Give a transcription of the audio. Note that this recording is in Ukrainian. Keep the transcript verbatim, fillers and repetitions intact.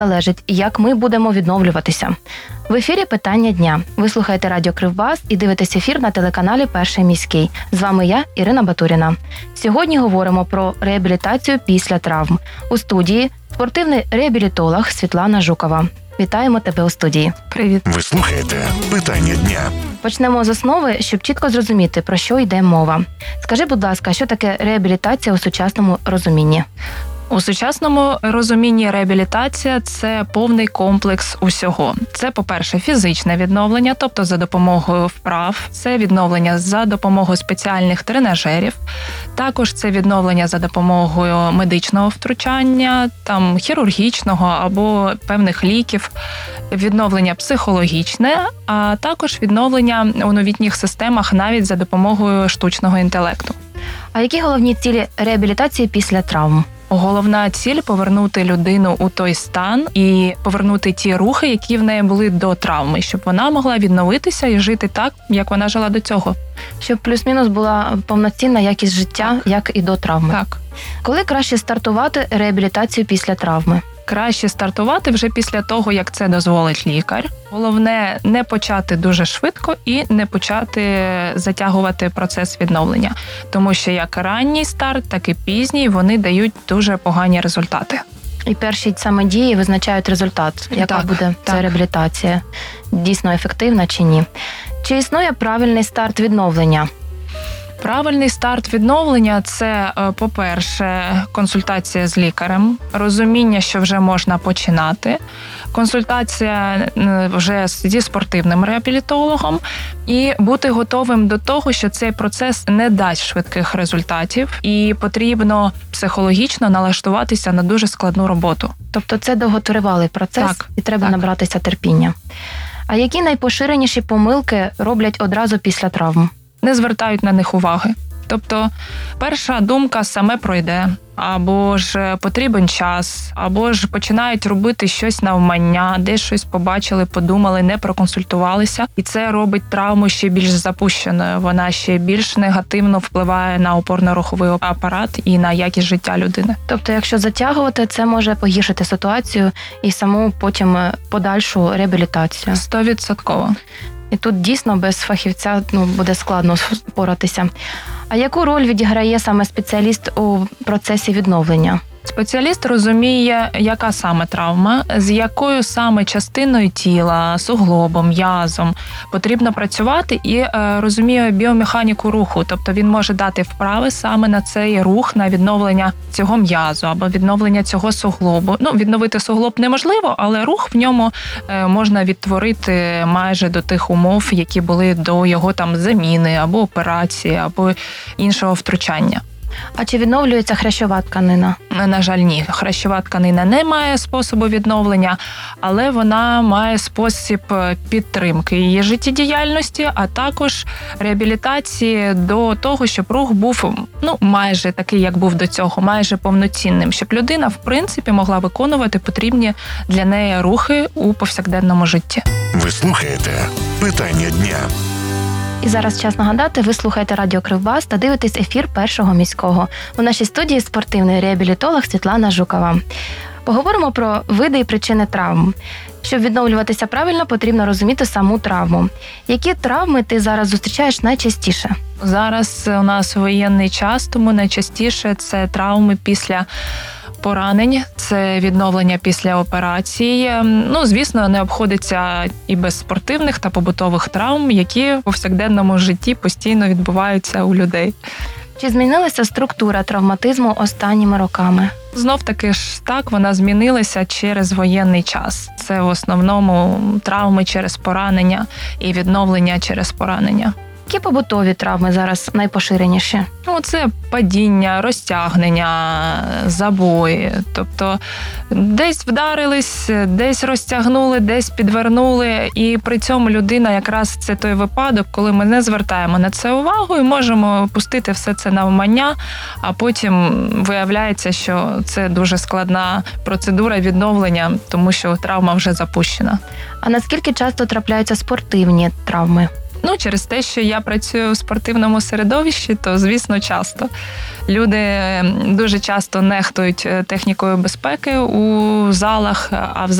залежить, як ми будемо відновлюватися. В ефірі «Питання дня». Ви слухаєте радіо Кривбас і дивитесь ефір на телеканалі «Перший міський». З вами я, Ірина Батуріна. Сьогодні говоримо про реабілітацію після травм. У студії спортивний реабілітолог Світлана Жукова. Вітаємо тебе у студії. Привіт. Ви слухаєте «Питання дня». Почнемо з основи, щоб чітко зрозуміти, про що йде мова. Скажи, будь ласка, що таке реабілітація у сучасному розумінні? У сучасному розумінні реабілітація – це повний комплекс усього. Це, по-перше, фізичне відновлення, тобто за допомогою вправ. Це відновлення за допомогою спеціальних тренажерів. Також це відновлення за допомогою медичного втручання, там, хірургічного або певних ліків. Відновлення психологічне, а також відновлення у новітніх системах навіть за допомогою штучного інтелекту. А які головні цілі реабілітації після травм? Головна ціль – повернути людину у той стан і повернути ті рухи, які в неї були до травми, щоб вона могла відновитися і жити так, як вона жила до цього. Щоб плюс-мінус була повноцінна якість життя, так, як і до травми. Так. Коли краще стартувати реабілітацію після травми? Краще стартувати вже після того, як це дозволить лікар. Головне – не почати дуже швидко і не почати затягувати процес відновлення. Тому що як ранній старт, так і пізній вони дають дуже погані результати. І перші саме дії визначають результат, яка так, буде так. ця реабілітація, дійсно ефективна чи ні. Чи існує правильний старт відновлення? Правильний старт відновлення – це, по-перше, консультація з лікарем, розуміння, що вже можна починати, консультація вже зі спортивним реабілітологом і бути готовим до того, що цей процес не дасть швидких результатів і потрібно психологічно налаштуватися на дуже складну роботу. Тобто це довготривалий процес так, і треба так. набратися терпіння. А які найпоширеніші помилки роблять одразу після травм? Не звертають на них уваги. Тобто перша думка саме пройде, або ж потрібен час, або ж починають робити щось навмання, десь щось побачили, подумали, не проконсультувалися. І це робить травму ще більш запущеною. Вона ще більш негативно впливає на опорно-руховий апарат і на якість життя людини. Тобто, якщо затягувати, це може погіршити ситуацію і саму потім подальшу реабілітацію? Стовідсотково. І тут дійсно без фахівця ну, буде складно впоратися. А яку роль відіграє саме спеціаліст у процесі відновлення? Спеціаліст розуміє, яка саме травма, з якою саме частиною тіла, суглобом, м'язом потрібно працювати і е, розуміє біомеханіку руху. Тобто він може дати вправи саме на цей рух, на відновлення цього м'язу або відновлення цього суглобу. Ну, відновити суглоб неможливо, але рух в ньому е, можна відтворити майже до тих умов, які були до його там заміни або операції, або іншого втручання. А чи відновлюється хрящова тканина? На жаль, ні. Хрящова тканина не має способу відновлення, але вона має спосіб підтримки її життєдіяльності, а також реабілітації до того, щоб рух був ну, майже такий, як був до цього, майже повноцінним, щоб людина, в принципі, могла виконувати потрібні для неї рухи у повсякденному житті. Ви слухаєте «Питання дня». І зараз час нагадати, ви слухаєте радіо Кривбас та дивитесь ефір Першого міського. У нашій студії спортивний реабілітолог Світлана Жукова. Поговоримо про види і причини травм. Щоб відновлюватися правильно, потрібно розуміти саму травму. Які травми ти зараз зустрічаєш найчастіше? Зараз у нас воєнний час, тому найчастіше це травми після поранень, це відновлення після операції. Ну, звісно, не обходиться і без спортивних та побутових травм, які у повсякденному житті постійно відбуваються у людей. Чи змінилася структура травматизму останніми роками? Знов-таки ж так, вона змінилася через воєнний час. Це в основному травми через поранення і відновлення через поранення. Які побутові травми зараз найпоширеніші? Ну, це падіння, розтягнення, забої. Тобто десь вдарились, десь розтягнули, десь підвернули. І при цьому людина якраз це той випадок, коли ми не звертаємо на це увагу і можемо пустити все це навмання, а потім виявляється, що це дуже складна процедура відновлення, тому що травма вже запущена. А наскільки часто трапляються спортивні травми? Ну, через те, що я працюю в спортивному середовищі, то, звісно, часто. Люди дуже часто нехтують технікою безпеки у залах, а в